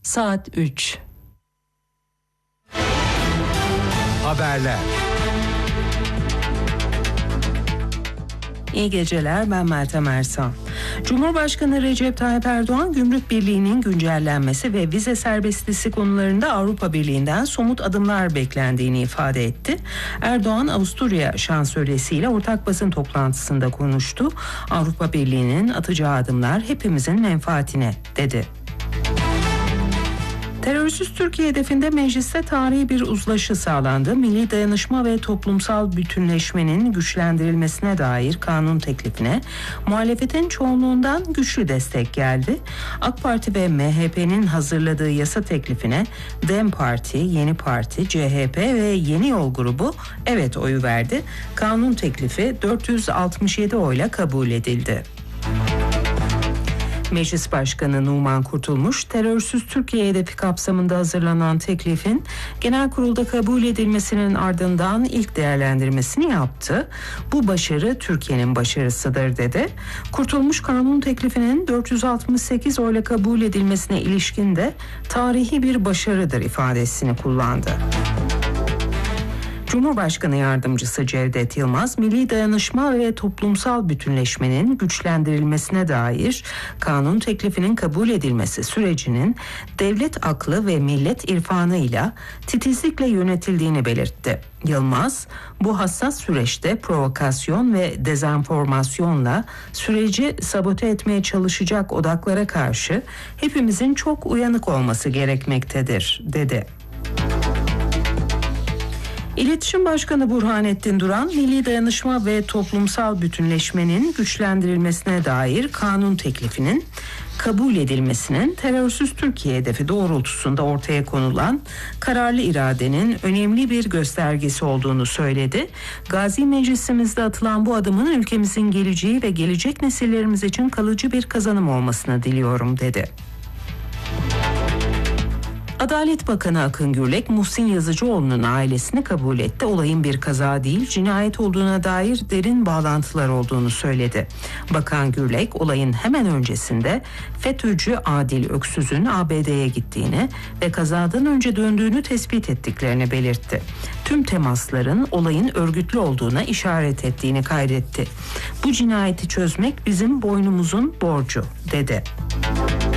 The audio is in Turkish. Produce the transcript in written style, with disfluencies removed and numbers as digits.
Saat 3. Haberler. İyi geceler, ben Meltem Ersan. Cumhurbaşkanı Recep Tayyip Erdoğan, Gümrük Birliği'nin güncellenmesi ve vize serbestisi konularında Avrupa Birliği'nden somut adımlar beklendiğini ifade etti. Erdoğan, Avusturya şansölyesiyle ortak basın toplantısında konuştu. Avrupa Birliği'nin atacağı adımlar hepimizin menfaatine, dedi. Terörsüz Türkiye hedefinde mecliste tarihi bir uzlaşı sağlandı. Milli dayanışma ve toplumsal bütünleşmenin güçlendirilmesine dair kanun teklifine muhalefetin çoğunluğundan güçlü destek geldi. AK Parti ve MHP'nin hazırladığı yasa teklifine DEM Parti, Yeni Parti, CHP ve Yeni Yol grubu evet oyu verdi. Kanun teklifi 467 oyla kabul edildi. Meclis Başkanı Numan Kurtulmuş, terörsüz Türkiye hedefi kapsamında hazırlanan teklifin genel kurulda kabul edilmesinin ardından ilk değerlendirmesini yaptı. Bu başarı Türkiye'nin başarısıdır, dedi. Kurtulmuş, kanun teklifinin 468 oyla kabul edilmesine ilişkin de tarihi bir başarıdır ifadesini kullandı. Cumhurbaşkanı Yardımcısı Cevdet Yılmaz, milli dayanışma ve toplumsal bütünleşmenin güçlendirilmesine dair kanun teklifinin kabul edilmesi sürecinin devlet aklı ve millet irfanıyla titizlikle yönetildiğini belirtti. Yılmaz, bu hassas süreçte provokasyon ve dezenformasyonla süreci sabote etmeye çalışacak odaklara karşı hepimizin çok uyanık olması gerekmektedir, dedi. İletişim Başkanı Burhanettin Duran, milli dayanışma ve toplumsal bütünleşmenin güçlendirilmesine dair kanun teklifinin kabul edilmesinin terörsüz Türkiye hedefi doğrultusunda ortaya konulan kararlı iradenin önemli bir göstergesi olduğunu söyledi. Gazi Meclisimizde atılan bu adımın ülkemizin geleceği ve gelecek nesillerimiz için kalıcı bir kazanım olmasını diliyorum, dedi. Adalet Bakanı Akın Gürlek, Muhsin Yazıcıoğlu'nun ailesini kabul etti. Olayın bir kaza değil, cinayet olduğuna dair derin bağlantılar olduğunu söyledi. Bakan Gürlek, olayın hemen öncesinde FETÖ'cü Adil Öksüz'ün ABD'ye gittiğini ve kazadan önce döndüğünü tespit ettiklerini belirtti. Tüm temasların olayın örgütlü olduğuna işaret ettiğini kaydetti. Bu cinayeti çözmek bizim boynumuzun borcu, dedi.